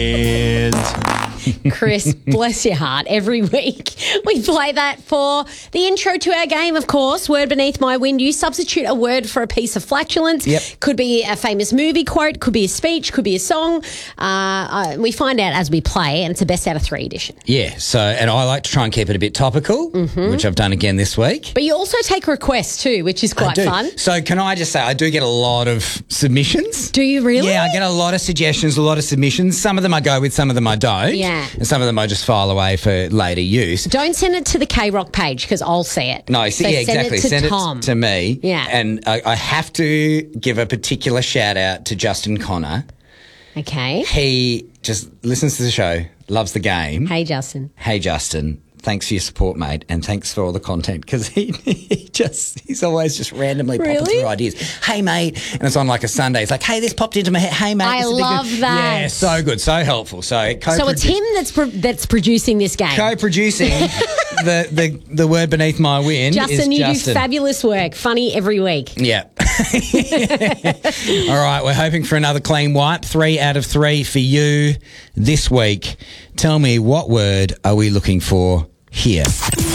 And Chris, bless your heart. Every week we play that for the intro to our game, of course. Word beneath my wind. You substitute a word for a piece of flatulence. Yep. Could be a famous movie quote, could be a speech, could be a song. We find out as we play, and it's a best out of 3 edition. yeah, and I like to try and keep it a bit topical, which I've done again this week. But you also take requests too, which is quite I do. fun. So can I just say, I do get a lot of submissions. Do you really? Yeah, I get a lot of suggestions, a lot of submissions. Some of them I go with, some of them I don't. Yeah. And some of them I just file away for later use. Don't send it to the K-Rock page because I'll see it. No, So yeah, exactly. Send it to Tom. to me. Yeah. And I have to give a particular shout out to Justin Connor. Okay. He just listens to the show, loves the game. Hey, Justin. Hey, Justin, thanks for your support, mate, and thanks for all the content, because he's always just randomly popping Really? through ideas. Hey, mate, and it's on like a Sunday. It's like, hey, this popped into my head. Hey, mate, I this would be love good. that. Yeah, so good, so helpful. So it's him that's producing this game. co-producing the word beneath my win. Justin, is you Justin. do fabulous work. Funny every week. Yeah. All right, we're hoping for another clean wipe. 3 out of 3 for you this week. Tell me, what word are we looking for here?